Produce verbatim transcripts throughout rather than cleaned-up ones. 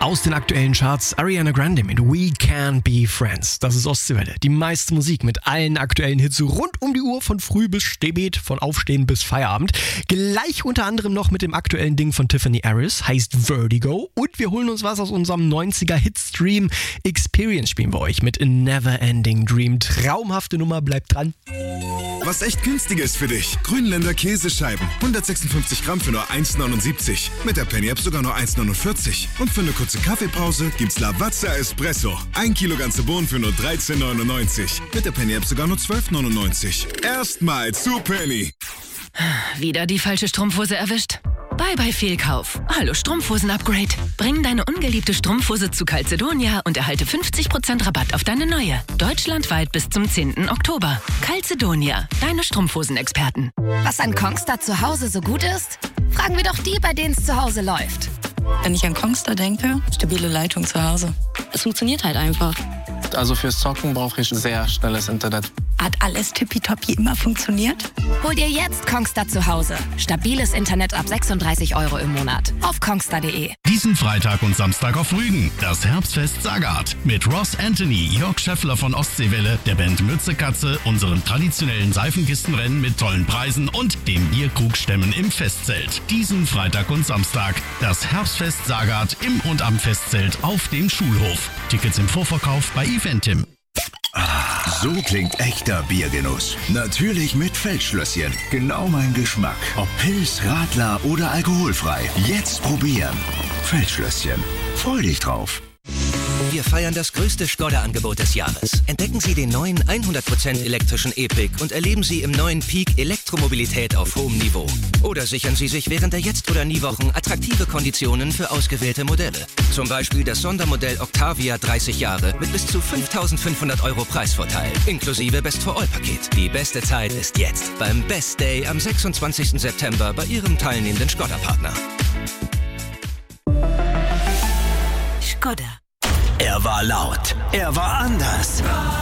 Aus den aktuellen Charts Ariana Grande mit We Can Be Friends. Das ist Ostseewelle. Die meiste Musik mit allen aktuellen Hits rund um die Uhr, von früh bis spät, von Aufstehen bis Feierabend. Gleich unter anderem noch mit dem aktuellen Ding von Tiffany Harris, heißt Vertigo. Und wir holen uns was aus unserem neunziger-Hitstream. Experience spielen wir euch mit A Never Ending Dream. Traumhafte Nummer, bleibt dran. Was echt günstig ist für dich. Grünländer Käsescheiben. hundertsechsundfünfzig Gramm für nur eins neunundsiebzig. Mit der Penny-App sogar nur eins neunundvierzig. Und für eine kurze Kaffeepause gibt's Lavazza Espresso. Ein Kilo ganze Bohnen für nur dreizehn neunundneunzig. Mit der Penny-App sogar nur zwölf neunundneunzig. Erstmal zu Penny. Wieder die falsche Strumpfhose erwischt? Bye bye Fehlkauf. Hallo Strumpfhosen-Upgrade. Bring deine ungeliebte Strumpfhose zu Calzedonia und erhalte fünfzig Prozent Rabatt auf deine neue. Deutschlandweit bis zum zehnten Oktober. Calzedonia, deine Strumpfhosen-Experten. Was an Kongstar zu Hause so gut ist? Fragen wir doch die, bei denen es zu Hause läuft. Wenn ich an Kongstar denke, stabile Leitung zu Hause. Es funktioniert halt einfach. Also fürs Zocken brauche ich sehr schnelles Internet. Hat alles tippitoppi immer funktioniert? Hol dir jetzt Kongstar zu Hause. Stabiles Internet ab sechsunddreißig Euro im Monat. Auf kongstar punkt de. Diesen Freitag und Samstag auf Rügen. Das Herbstfest Sagat. Mit Ross Anthony, Jörg Scheffler von Ostseewelle, der Band Mützekatze, unserem traditionellen Seifenkistenrennen mit tollen Preisen und dem Bierkrugstemmen im Festzelt. Diesen Freitag und Samstag. Das Herbstfest Sagat im und am Festzelt auf dem Schulhof. Tickets im Vorverkauf bei Eventim. So klingt echter Biergenuss. Natürlich mit Feldschlösschen. Genau mein Geschmack. Ob Pils, Radler oder alkoholfrei. Jetzt probieren. Feldschlösschen. Freu dich drauf. Wir feiern das größte Skoda-Angebot des Jahres. Entdecken Sie den neuen hundert Prozent elektrischen E-Pick und erleben Sie im neuen Peak Elektromobilität auf hohem Niveau. Oder sichern Sie sich während der Jetzt- oder Nie-Wochen attraktive Konditionen für ausgewählte Modelle. Zum Beispiel das Sondermodell Octavia dreißig Jahre mit bis zu fünftausendfünfhundert Euro Preisvorteil, inklusive Best-for-All-Paket. Die beste Zeit ist jetzt beim Best Day am sechsundzwanzigsten September bei Ihrem teilnehmenden Skoda-Partner. Skoda. Er war laut, er war anders.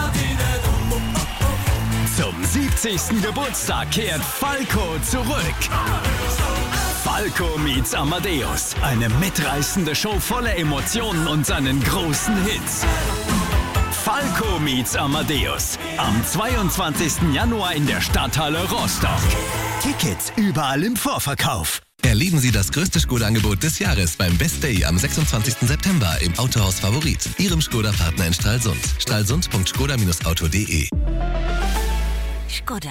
Zum siebzigsten Geburtstag kehrt Falco zurück. Falco meets Amadeus, eine mitreißende Show voller Emotionen und seinen großen Hits. Falco meets Amadeus, am zweiundzwanzigsten Januar in der Stadthalle Rostock. Tickets überall im Vorverkauf. Erleben Sie das größte Skoda-Angebot des Jahres beim Best Day am sechsundzwanzigsten September im Autohaus Favorit, Ihrem Skoda-Partner in Stralsund. stralsund punkt skoda Bindestrich auto punkt de. Skoda.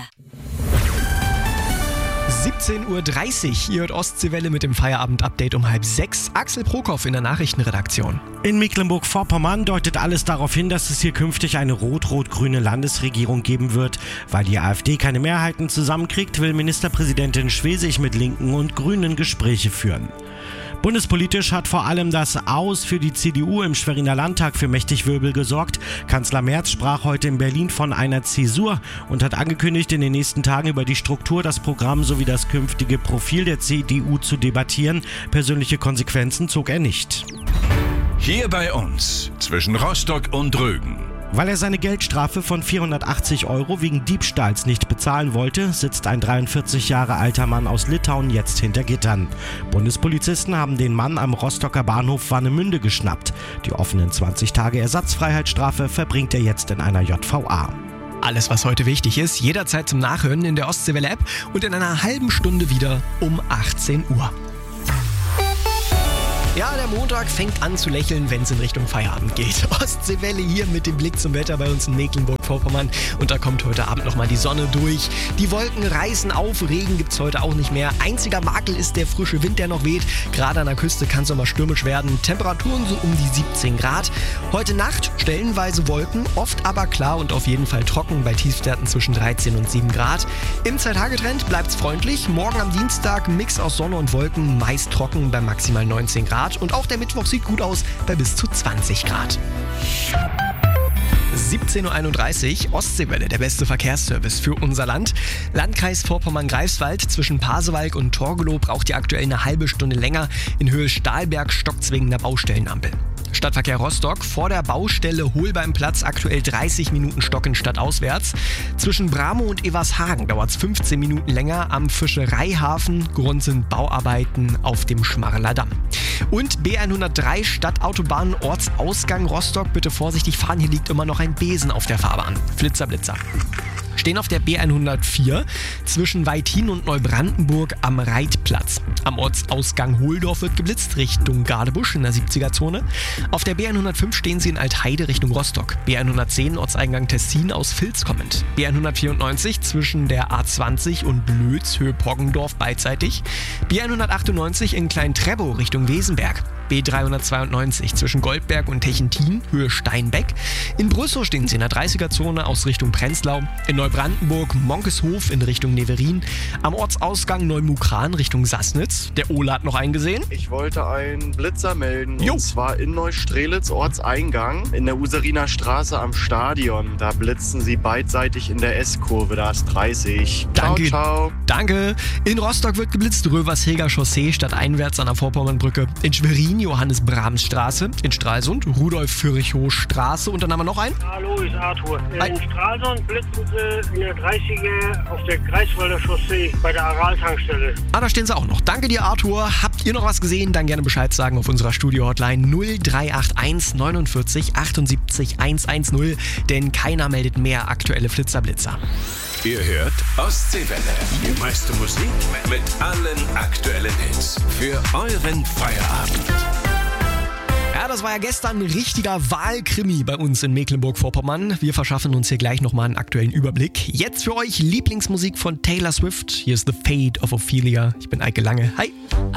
siebzehn Uhr dreißig, hier hört Ostseewelle mit dem Feierabend-Update um halb sechs. Axel Prokoff in der Nachrichtenredaktion. In Mecklenburg-Vorpommern deutet alles darauf hin, dass es hier künftig eine rot-rot-grüne Landesregierung geben wird. Weil die AfD keine Mehrheiten zusammenkriegt, will Ministerpräsidentin Schwesig mit Linken und Grünen Gespräche führen. Bundespolitisch hat vor allem das Aus für die C D U im Schweriner Landtag für mächtig Wirbel gesorgt. Kanzler Merz sprach heute in Berlin von einer Zäsur und hat angekündigt, in den nächsten Tagen über die Struktur, das Programm sowie das künftige Profil der C D U zu debattieren. Persönliche Konsequenzen zog er nicht. Hier bei uns, zwischen Rostock und Rügen. Weil er seine Geldstrafe von vierhundertachtzig Euro wegen Diebstahls nicht bezahlen wollte, sitzt ein dreiundvierzig Jahre alter Mann aus Litauen jetzt hinter Gittern. Bundespolizisten haben den Mann am Rostocker Bahnhof Warnemünde geschnappt. Die offenen zwanzig Tage Ersatzfreiheitsstrafe verbringt er jetzt in einer J V A. Alles, was heute wichtig ist, jederzeit zum Nachhören in der Ostseewelle-App und in einer halben Stunde wieder um achtzehn Uhr. Ja, der Montag fängt an zu lächeln, wenn es in Richtung Feierabend geht. Ostseewelle hier mit dem Blick zum Wetter bei uns in Mecklenburg-Vorpommern. Und da kommt heute Abend nochmal die Sonne durch. Die Wolken reißen auf, Regen gibt's heute auch nicht mehr. Einziger Makel ist der frische Wind, der noch weht. Gerade an der Küste kann es nochmal stürmisch werden. Temperaturen so um die siebzehn Grad. Heute Nacht stellenweise Wolken, oft aber klar und auf jeden Fall trocken bei Tiefstwerten zwischen dreizehn und sieben Grad. Im Zwei-Tage-Trend bleibt's freundlich. Morgen am Dienstag Mix aus Sonne und Wolken, meist trocken bei maximal neunzehn Grad. Und auch der Mittwoch sieht gut aus bei bis zu zwanzig Grad. siebzehn Uhr einunddreißig, Ostseewelle, der beste Verkehrsservice für unser Land. Landkreis Vorpommern-Greifswald zwischen Pasewalk und Torgelow braucht ihr aktuell eine halbe Stunde länger in Höhe Stahlberg stockt wegen einer Baustellenampel. Stadtverkehr Rostock. Vor der Baustelle Holbeimplatz aktuell dreißig Minuten Stocken stadtauswärts. Zwischen Bramo und Evershagen dauert es fünfzehn Minuten länger. Am Fischereihafen Grund sind Bauarbeiten auf dem Schmarler Damm. Und B hundertdrei Stadtautobahn Ortsausgang Rostock. Bitte vorsichtig fahren, hier liegt immer noch ein Besen auf der Fahrbahn. Flitzer, Blitzer. Stehen auf der B hundertvier zwischen Weithin und Neubrandenburg am Reitplatz. Am Ortsausgang Hohldorf wird geblitzt Richtung Gardebusch in der siebziger-Zone. Auf der B hundertfünf stehen sie in Altheide Richtung Rostock. B hundertzehn Ortseingang Tessin aus Vils kommend. B hundertvierundneunzig zwischen der A zwanzig und Blöz Höhe Poggendorf beidseitig. B hundertachtundneunzig in Klein-Trebow Richtung Wesenberg. B dreihundertzweiundneunzig zwischen Goldberg und Techentin, Höhe Steinbeck. In Brüssow stehen sie in der dreißiger-Zone aus Richtung Prenzlau. In Neubrandenburg Monkeshof in Richtung Neverin. Am Ortsausgang Neumukran Richtung Sassnitz. Der Ole hat noch einen gesehen. Ich wollte einen Blitzer melden. Jo. Und zwar in Neustrelitz, Ortseingang, in der Useriner Straße am Stadion. Da blitzen sie beidseitig in der S-Kurve. Da ist dreißig. Danke. Ciao, ciao. Danke. In Rostock wird geblitzt Röversheger Chaussee stadteinwärts an der Vorpommernbrücke. In Schwerin Johannes-Brahms-Straße. In Stralsund Rudolf-Fürchow-Straße. Und dann haben wir noch einen. Hallo, ist Arthur. Hi. In Stralsund blitzen sie in der dreißiger auf der Greifswalder Chaussee bei der Aral-Tankstelle. Ah, da stehen sie auch noch. Danke dir, Arthur. Habt ihr noch was gesehen? Dann gerne Bescheid sagen auf unserer Studio-Hotline null drei acht eins neunundvierzig achtundsiebzig hundertzehn. Denn keiner meldet mehr aktuelle Flitzerblitzer. Ihr hört Ostseewelle. Die meiste Musik mit allen aktuellen Hits. Für euren Feierabend. Ja, das war ja gestern ein richtiger Wahlkrimi bei uns in Mecklenburg-Vorpommern. Wir verschaffen uns hier gleich nochmal einen aktuellen Überblick. Jetzt für euch Lieblingsmusik von Taylor Swift. Hier ist The Fate of Ophelia. Ich bin Eike Lange. Hi.